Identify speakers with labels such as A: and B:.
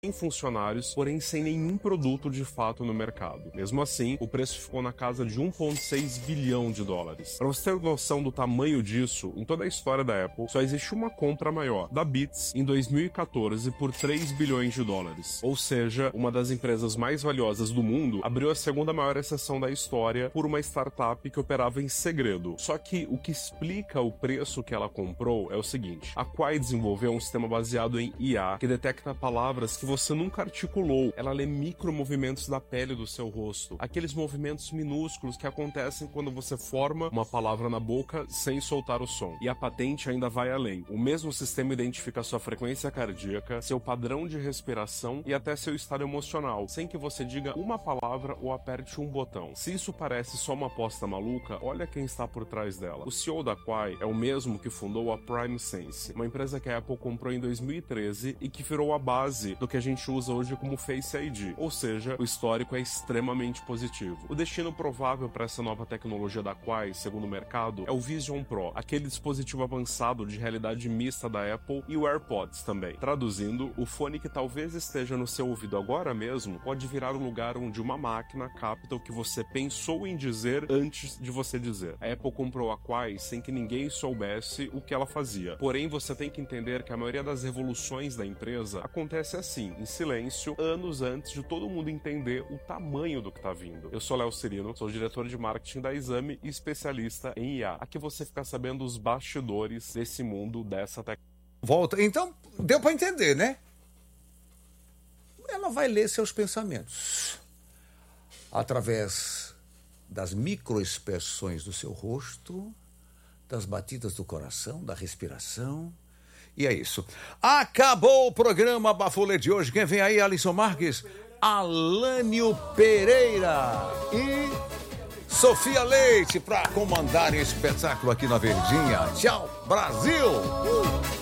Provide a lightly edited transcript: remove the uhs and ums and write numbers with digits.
A: funcionários, porém sem nenhum produto de fato no mercado. Mesmo assim, o preço ficou na casa de 1,6 bilhão de dólares. Para você ter noção do tamanho disso, em toda a história da Apple, só existe uma compra maior, da Beats, em 2014, por 3 bilhões de dólares. Ou seja, uma das empresas mais valiosas do mundo abriu a segunda maior exceção da história por uma startup que operava em segredo. Só que o que explica o preço que ela comprou é o seguinte: a Quai desenvolveu um sistema baseado em IA que detecta palavras que você nunca articulou. Ela lê micromovimentos da pele do seu rosto, aqueles movimentos minúsculos que acontecem quando você forma uma palavra na boca sem soltar o som. E a patente ainda vai além. O mesmo sistema identifica sua frequência cardíaca, seu padrão de respiração e até seu estado emocional, sem que você diga uma palavra ou aperte um botão. Se isso parece só uma aposta maluca, olha quem está por trás dela. O CEO da Quai é o mesmo que fundou a PrimeSense, uma empresa que a Apple comprou em 2013 e que virou a base do que a gente usa hoje como Face ID, ou seja, o histórico é extremamente positivo. O destino provável para essa nova tecnologia da Quai, segundo o mercado, é o Vision Pro, aquele dispositivo avançado de realidade mista da Apple, e o AirPods também. Traduzindo, o fone que talvez esteja no seu ouvido agora mesmo pode virar um lugar onde uma máquina capta o que você pensou em dizer antes de você dizer. A Apple comprou a Quai sem que ninguém soubesse o que ela fazia. Porém, você tem que entender que a maioria das revoluções da empresa acontece assim, em silêncio, anos antes de todo mundo entender o tamanho do que tá vindo. Eu sou Léo Cirino, sou diretor de marketing da Exame e especialista em IA. Aqui você fica sabendo os bastidores desse mundo, dessa tecnologia.
B: Volta. Então, deu para entender, né? Ela vai ler seus pensamentos através das microexpressões do seu rosto, das batidas do coração, da respiração. E é isso. Acabou o programa Bafulê de hoje. Quem vem aí, Alisson Marques, Alânio Pereira e Sofia Leite para comandar esse espetáculo aqui na Verdinha. Tchau, Brasil!